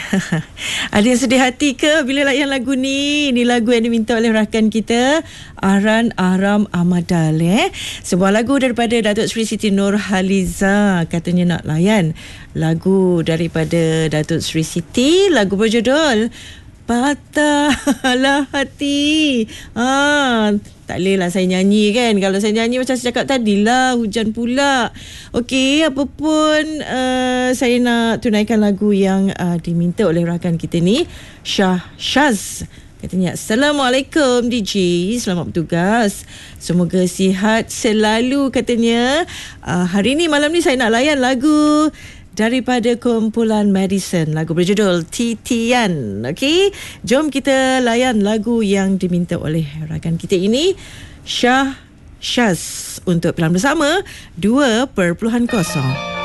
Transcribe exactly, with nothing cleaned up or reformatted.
Ada yang sedih hati ke bila layan lagu ni? Ini lagu yang diminta oleh rakan kita, Ahran Ahram Amadal. Eh? Sebuah lagu daripada Datuk Seri Siti Nurhaliza. Katanya nak layan lagu daripada Datuk Seri Siti. Lagu berjudul Patahlah Hati. Ah, tak boleh lah saya nyanyi kan. Kalau saya nyanyi macam saya cakap tadi lah, hujan pula. Okey, apa pun uh, saya nak tunaikan lagu yang uh, diminta oleh rakan kita ni, Shah Shaz. Katanya, Assalamualaikum D J, selamat bertugas, semoga sihat selalu. Katanya uh, hari ni, malam ni saya nak layan lagu daripada kumpulan Madison, lagu berjudul Titian. Okey, jom kita layan lagu yang diminta oleh rakan kita ini, Shah Shaz, untuk Pilihan Bersama dua perpuluhan kosong.